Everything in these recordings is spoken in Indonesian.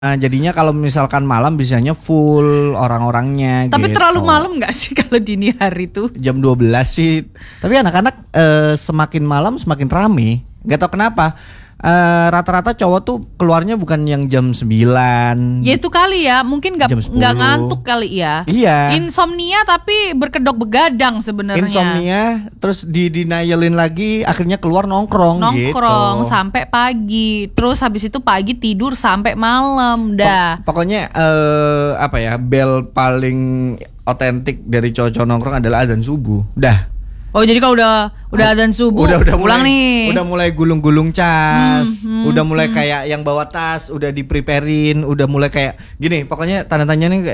Jadinya kalau misalkan malam biasanya full orang-orangnya. Tapi gitu. terlalu malam nggak sih kalau dini hari tuh? Jam 12 sih. Tapi anak-anak semakin malam semakin rame. Gak tau kenapa. Rata-rata cowok tuh keluarnya bukan yang jam 9. Ya itu kali ya, mungkin Jam 10. nggak ngantuk kali ya. Iya. Insomnia tapi berkedok begadang sebenarnya. Insomnia terus denialin lagi, akhirnya keluar nongkrong gitu. Sampai pagi. Terus habis itu pagi tidur sampai malam dah. Pokoknya bel paling otentik dari cowok-cowok nongkrong adalah adzan subuh. Dah. Oh jadi kalau udah adzan subuh udah pulang mulai, nih. Udah mulai gulung-gulung cas, udah mulai kayak yang bawa tas, udah di-preparein, udah mulai kayak gini, pokoknya tanda tanyanya kayak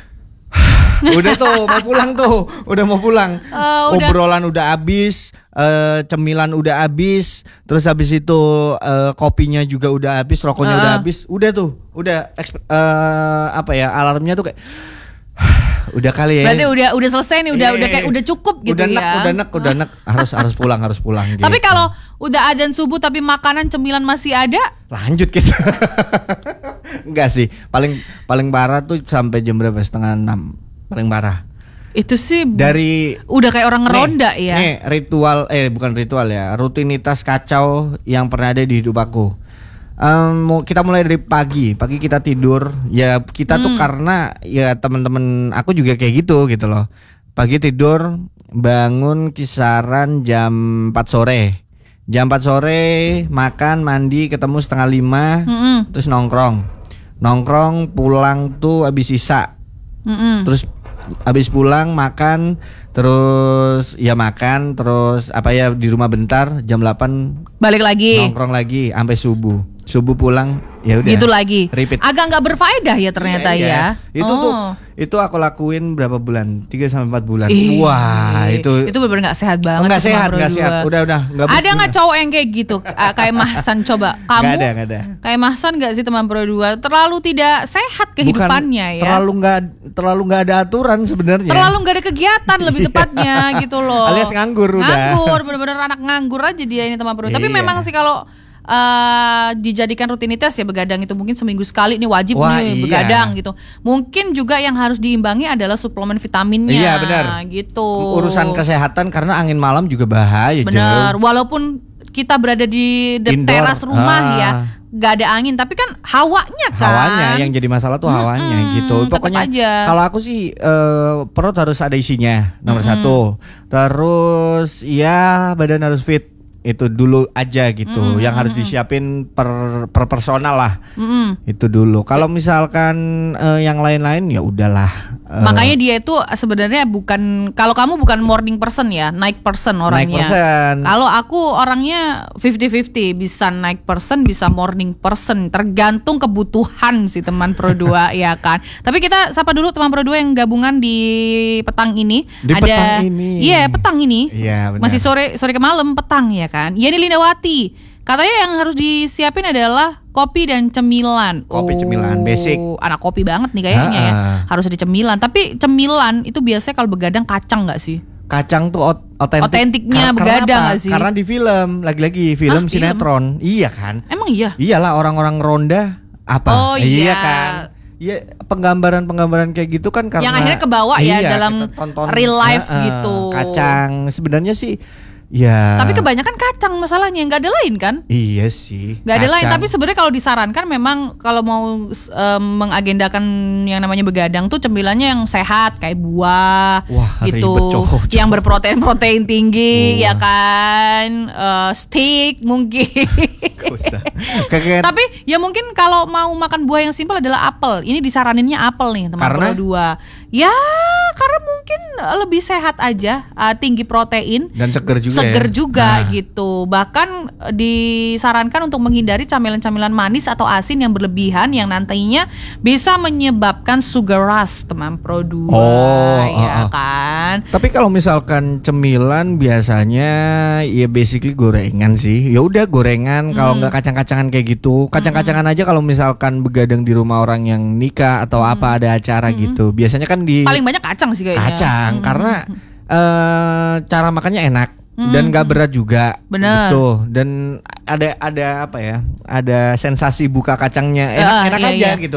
udah tuh mau pulang tuh, udah mau pulang. Obrolan udah habis, cemilan udah habis, terus habis itu kopinya juga udah habis, rokoknya udah habis, udah tuh, udah alarmnya tuh kayak udah kali ya. Berarti udah selesai nih, udah kayak udah cukup gitu ya. Udah nek harus pulang gitu. Tapi kalau udah adzan subuh tapi makanan cemilan masih ada, lanjut kita. Enggak sih, paling parah tuh sampai jam berapa? 5:30. Paling parah. Itu sih dari udah kayak orang ngeronda ya. Nih, bukan ritual ya, rutinitas kacau yang pernah ada di hidup aku. Kita mulai dari pagi kita tidur ya, kita tuh karena ya teman-teman aku juga kayak gitu loh. Pagi tidur, bangun kisaran jam 4 sore. Jam 4 sore makan, mandi, ketemu 4:30, terus nongkrong pulang tuh habis isya. Terus habis pulang makan, terus di rumah bentar, jam 8 balik lagi nongkrong lagi sampai subuh pulang, ya udah gitu lagi. Repeat. Agak nggak berfaedah ya ternyata ya. Itu aku lakuin berapa bulan? 3-4 bulan. Wah, itu benar-benar nggak sehat banget. Nggak sehat. Udah. Ada nggak cowok yang kayak gitu? Kayak Mahsan, coba kamu. Nggak ada. Kayak Mahsan nggak sih teman Pro 2? Terlalu tidak sehat kehidupannya. Bukan, ya. Terlalu nggak ada aturan sebenarnya. Terlalu nggak ada kegiatan lebih tepatnya gitu loh. Alias nganggur, benar-benar anak nganggur aja dia ini teman Pro 2. Tapi memang sih kalau dijadikan rutinitas ya, begadang itu mungkin seminggu sekali nih wajib begadang gitu. Mungkin juga yang harus diimbangi adalah suplemen vitaminnya. Iya benar. Gitu. Urusan kesehatan karena angin malam juga bahaya. Benar. Walaupun kita berada di teras rumah ya, gak ada angin, tapi kan hawanya yang jadi masalah tuh hawanya gitu. Pokoknya kalau aku sih perut harus ada isinya nomor 1. Terus ya badan harus fit. Itu dulu aja gitu, yang harus disiapin per personal lah. Itu dulu. Kalau misalkan yang lain-lain ya udahlah. Makanya dia itu sebenarnya kalau kamu bukan morning person ya, night person orangnya. Kalau aku orangnya 50-50, bisa night person, bisa morning person, tergantung kebutuhan si teman Pro 2 ya kan. Tapi kita sapa dulu teman Pro 2 yang gabungan di petang ini. Petang ini. Iya, petang ini. Iya, benar. Masih sore ke malam petang ya kan. Ya ini Lindawati. Katanya yang harus disiapin adalah kopi dan cemilan. Cemilan basic. Anak kopi banget nih kayaknya ya. Harus ada cemilan. Tapi cemilan itu biasanya kalau begadang kacang nggak sih? Kacang tuh otentiknya begadang nggak sih? Karena di film, lagi-lagi film sinetron. Iya kan? Emang iya? Iyalah, orang-orang ronda apa? Oh iya kan? Iya, penggambaran kayak gitu kan karena yang akhirnya kebawa ya dalam real life gitu. Kacang sebenarnya sih ya. Tapi kebanyakan kacang masalahnya, nggak ada lain kan? Iya sih. Nggak ada lain. Tapi sebenarnya kalau disarankan memang kalau mau mengagendakan yang namanya begadang tuh cemilannya yang sehat kayak buah. Wah, gitu. Yang berprotein tinggi ya kan. Steak mungkin. Tapi ya mungkin kalau mau makan buah yang simpel adalah apel. Ini disaraninnya apel nih teman Pro 2. Ya karena mungkin lebih sehat aja, tinggi protein dan seger juga gitu. Bahkan disarankan untuk menghindari camilan-camilan manis atau asin yang berlebihan yang nantinya bisa menyebabkan sugar rush teman Pro 2. Kan. Tapi kalau misalkan cemilan biasanya ya basically gorengan sih. Ya udah gorengan, kalau nggak kacang-kacangan kayak gitu. Kacang-kacangan aja kalau misalkan begadang di rumah orang yang nikah atau ada acara gitu. Biasanya kan paling banyak kacang sih kayaknya. Karena cara makannya enak. dan gak berat juga. Bener. Betul. Dan ada apa ya? Ada sensasi buka kacangnya enak aja gitu.